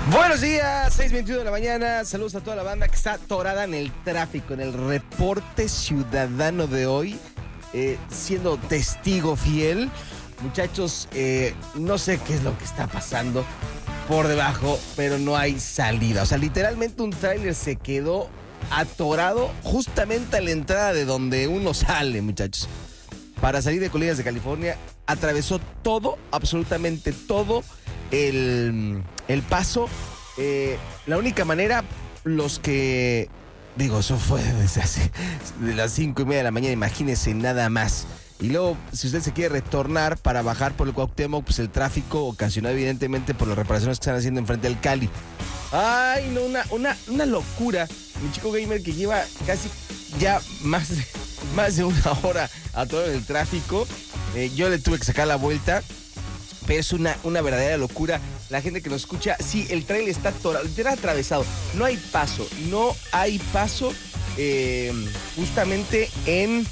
Buenos días, 6:21 de la mañana. Saludos a toda la banda que está atorada en el tráfico, en el reporte ciudadano de hoy, siendo testigo fiel. Muchachos, no sé qué es lo que está pasando por debajo, pero no hay salida. O sea, literalmente un tráiler se quedó atorado justamente a la entrada de donde uno sale, muchachos. Para salir de Colinas de California, atravesó todo, absolutamente todo el paso. La única manera, los que... Digo, eso fue desde hace de las 5:30 de la mañana, imagínense nada más. Y luego, si usted se quiere retornar para bajar por el Cuauhtémoc, pues el tráfico ocasionado evidentemente por las reparaciones que están haciendo enfrente del Cali. Ay, no, una locura. Mi chico gamer que lleva casi ya más de una hora atorado en el tráfico. Yo le tuve que sacar la vuelta, pero es una verdadera locura. La gente que nos escucha, sí, el trailer está atorado, literal atravesado. No hay paso justamente en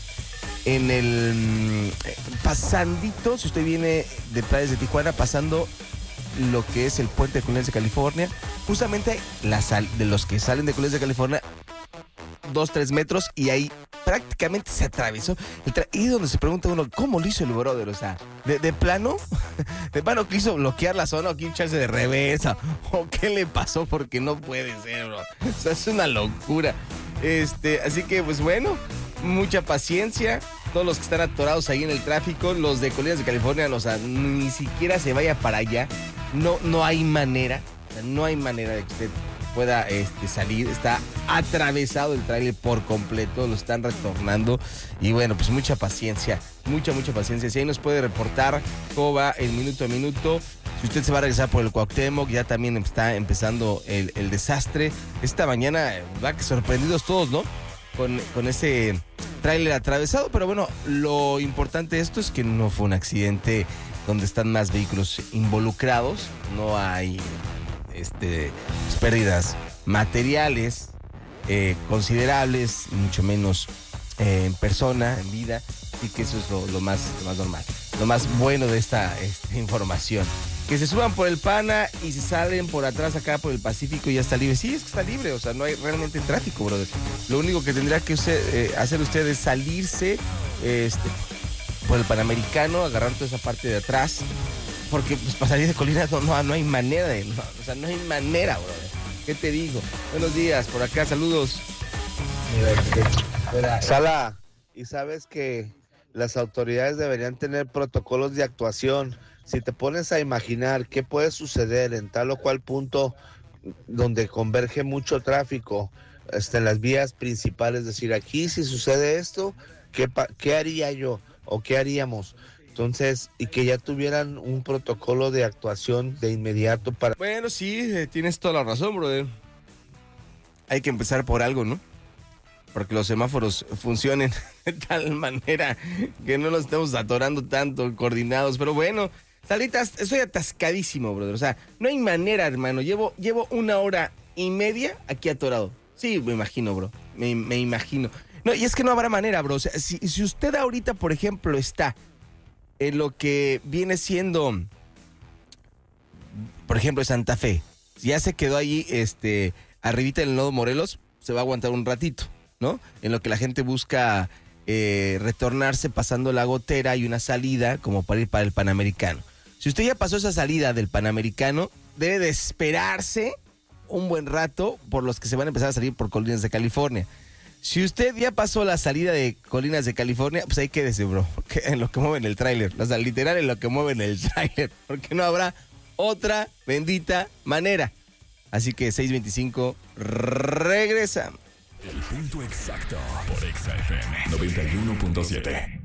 el pasandito, si usted viene de Playas de Tijuana, pasando lo que es el puente de Colinas de California, justamente de los que salen de Colinas de California, 2-3 metros, y ahí prácticamente se atravesó. Y es donde se pregunta uno, ¿cómo lo hizo el brother? O sea, de plano quiso bloquear la zona o quiso echarse de reversa, o qué le pasó, porque no puede ser, bro. O sea, es una locura. Así que, pues bueno, mucha paciencia. Todos los que están atorados ahí en el tráfico, los de Colinas de California, o sea, ni siquiera se vaya para allá. No hay manera, o sea, no hay manera de que usted pueda salir. Está atravesado el tráiler por completo, lo están retornando. Y bueno, pues mucha paciencia. Mucha paciencia. Si ahí nos puede reportar cómo va el minuto a minuto. Si usted se va a regresar por el Cuauhtémoc, ya también está empezando el desastre. Esta mañana, va que sorprendidos todos, ¿no? Con ese tráiler atravesado. Pero bueno, lo importante de esto es que no fue un accidente donde están más vehículos involucrados. No hay pérdidas materiales considerables, mucho menos en persona, en vida. Y que eso es lo más normal, lo más bueno de esta información. Que se suban por el Pana y se salen por atrás acá por el Pacífico y ya está libre. Sí, es que está libre, o sea, no hay realmente tráfico, brother. Lo único que tendría que hacer usted es salirse por el Panamericano, agarrar toda esa parte de atrás, porque pues para salir de Colinas no hay manera no hay manera, brother. ¿Qué te digo? Buenos días, por acá, saludos. Sala, y sabes que las autoridades deberían tener protocolos de actuación. Si te pones a imaginar qué puede suceder en tal o cual punto donde converge mucho tráfico, en las vías principales, es decir, aquí si sucede esto, ¿qué haría yo o qué haríamos? Entonces, y que ya tuvieran un protocolo de actuación de inmediato para... Bueno, sí, tienes toda la razón, brother. Hay que empezar por algo, ¿no? Porque los semáforos funcionen de tal manera que no nos estemos atorando tanto, coordinados. Pero bueno, Salitas, estoy atascadísimo, brother. O sea, no hay manera, hermano. Llevo 1:30 aquí atorado. Sí, me imagino, bro. Me imagino. No, y es que no habrá manera, bro. O sea, si usted ahorita, por ejemplo, está en lo que viene siendo, por ejemplo, Santa Fe, ya se quedó allí, arribita del Nodo Morelos, se va a aguantar un ratito, ¿no? En lo que la gente busca retornarse pasando la Gotera y una salida como para ir para el Panamericano. Si usted ya pasó esa salida del Panamericano, debe de esperarse un buen rato por los que se van a empezar a salir por Colinas de California. Si usted ya pasó la salida de Colinas de California, pues ahí quédese, bro, en lo que mueven el tráiler. O sea, literal en lo que mueven el tráiler, porque no habrá otra bendita manera. Así que 6:25, regresamos. El punto exacto por Exa FM 91.7.